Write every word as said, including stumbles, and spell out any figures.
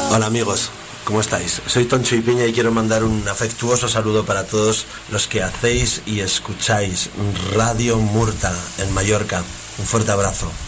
Hola amigos, ¿cómo estáis? Soy Toncho y Piña y quiero mandar un afectuoso saludo para todos los que hacéis y escucháis Radio Murta en Mallorca. Un fuerte abrazo.